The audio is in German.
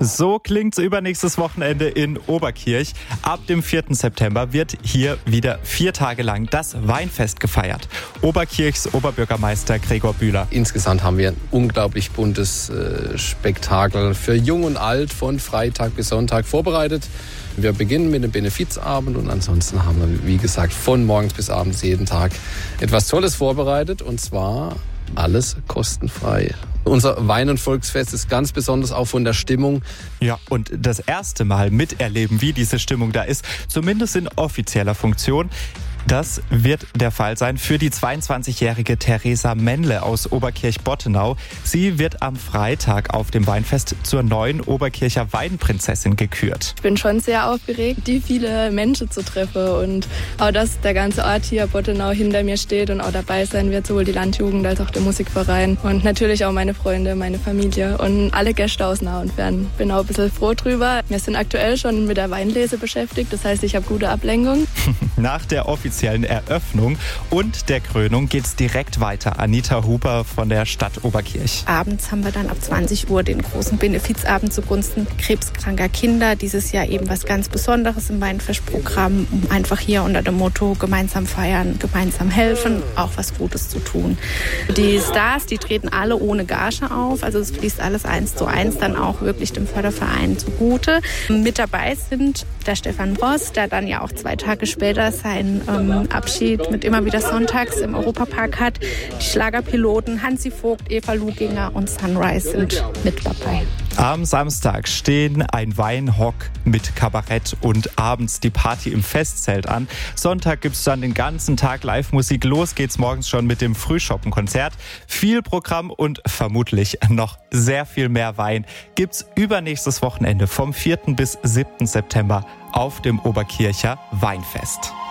So klingt's übernächstes Wochenende in Oberkirch. Ab dem 4. September wird hier wieder 4 Tage lang das Weinfest gefeiert. Oberkirchs Oberbürgermeister Gregor Bühler. Insgesamt haben wir ein unglaublich buntes Spektakel für Jung und Alt von Freitag bis Sonntag vorbereitet. Wir beginnen mit dem Benefizabend und ansonsten haben wir, wie gesagt, von morgens bis abends jeden Tag etwas Tolles vorbereitet und zwar alles kostenfrei. Unser Wein- und Volksfest ist ganz besonders auch von der Stimmung. Ja, und das erste Mal miterleben, wie diese Stimmung da ist, zumindest in offizieller Funktion. Das wird der Fall sein für die 22-jährige Theresa Männle aus Oberkirch-Bottenau. Sie wird am Freitag auf dem Weinfest zur neuen Oberkircher Weinprinzessin gekürt. Ich bin schon sehr aufgeregt, die viele Menschen zu treffen und auch, dass der ganze Ort hier Bottenau hinter mir steht und auch dabei sein wird, sowohl die Landjugend als auch der Musikverein und natürlich auch meine Freunde, meine Familie und alle Gäste aus nah und fern. Bin auch ein bisschen froh drüber. Wir sind aktuell schon mit der Weinlese beschäftigt, das heißt, ich habe gute Ablenkung. Nach der offiziellen Eröffnung und der Krönung geht's direkt weiter. Anita Huber von der Stadt Oberkirch. Abends haben wir dann ab 20 Uhr den großen Benefizabend zugunsten krebskranker Kinder. Dieses Jahr eben was ganz Besonderes im Weinfestprogramm, um einfach hier unter dem Motto gemeinsam feiern, gemeinsam helfen, auch was Gutes zu tun. Die Stars, die treten alle ohne Gage auf, also es fließt alles 1:1 dann auch wirklich dem Förderverein zugute. Mit dabei sind der Stefan Ross, der dann ja auch 2 Tage später seinen Abschied mit immer wieder sonntags im Europapark hat. Die Schlagerpiloten Hansi Vogt, Eva Luginger und Sunrise sind mit dabei. Am Samstag stehen ein Weinhock mit Kabarett und abends die Party im Festzelt an. Sonntag gibt's dann den ganzen Tag Live-Musik. Los geht's morgens schon mit dem Frühschoppen-Konzert. Viel Programm und vermutlich noch sehr viel mehr Wein gibt's übernächstes Wochenende vom 4. bis 7. September auf dem Oberkircher Weinfest.